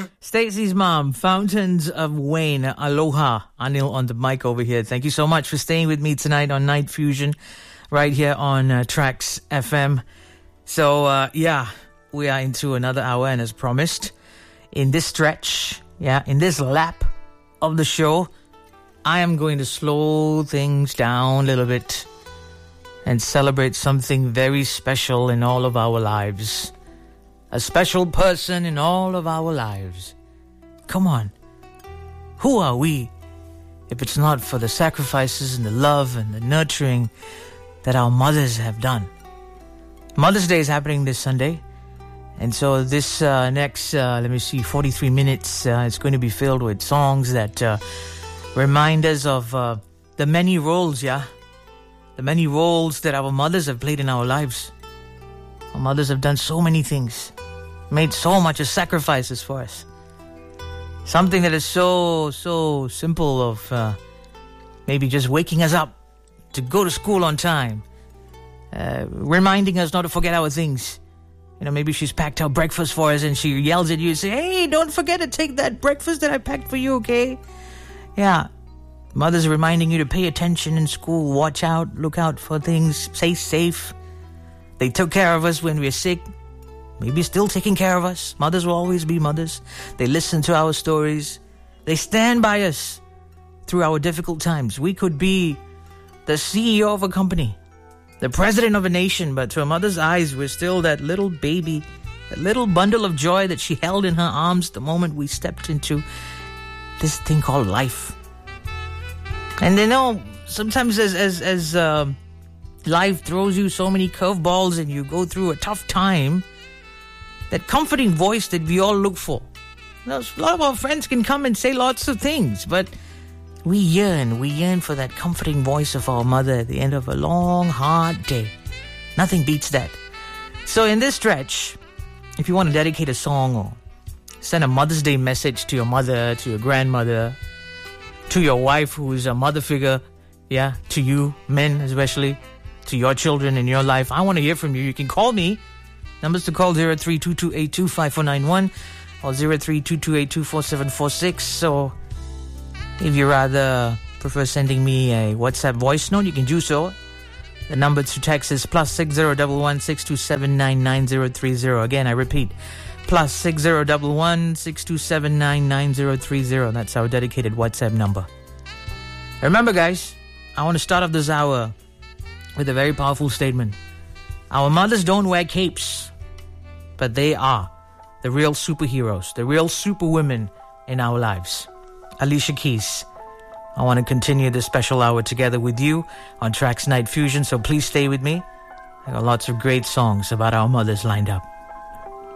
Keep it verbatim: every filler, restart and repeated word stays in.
Stacey's mom, Fountains of Wayne. Aloha. Anil on the mic over here. Thank you so much for staying with me tonight on Night Fusion, right here on uh, Trax F M. So, uh, yeah, we are into another hour, and as promised, in this stretch, yeah, in this lap of the show, I am going to slow things down a little bit and celebrate something very special in all of our lives. A special person in all of our lives. Come on. Who are we if it's not for the sacrifices and the love and the nurturing that our mothers have done? Mother's Day is happening this Sunday. And so this uh, next, uh, let me see, forty-three minutes, uh, it's going to be filled with songs that uh, remind us of uh, the many roles, yeah? The many roles that our mothers have played in our lives. Our mothers have done so many things, made so much of sacrifices for us. Something that is so, so simple of uh, maybe just waking us up to go to school on time, uh, reminding us not to forget our things. You know, maybe she's packed out breakfast for us and she yells at you and says, hey, don't forget to take that breakfast that I packed for you, okay? Yeah. Mothers reminding you to pay attention in school, watch out, look out for things, stay safe. They took care of us when we were sick. Maybe still taking care of us. Mothers will always be mothers. They listen to our stories. They stand by us through our difficult times. We could be the C E O of a company, the president of a nation, but to a mother's eyes, we're still that little baby, that little bundle of joy that she held in her arms the moment we stepped into this thing called life. And you know, sometimes as as as uh, life throws you so many curveballs and you go through a tough time, that comforting voice that we all look for. You know, a lot of our friends can come and say lots of things, but we yearn, we yearn for that comforting voice of our mother at the end of a long, hard day. Nothing beats that. So in this stretch, if you want to dedicate a song or send a Mother's Day message to your mother, to your grandmother, to your wife who is a mother figure, yeah, to you, men especially, to your children in your life, I want to hear from you. You can call me. Numbers to call zero three two two eight two five four nine one or zero three two two eight two four seven four six. So if you rather prefer sending me a WhatsApp voice note, you can do so. The number to text is plus six zero one one six two seven nine nine zero three zero. Again, I repeat, plus six zero one one six two seven nine nine zero three zero. That's our dedicated WhatsApp number. Remember, guys, I want to start off this hour with a very powerful statement. Our mothers don't wear capes, but they are the real superheroes, the real superwomen in our lives. Alicia Keys. I want to continue this special hour together with you on Trax Night Fusion, so please stay with me. I got lots of great songs about our mothers lined up.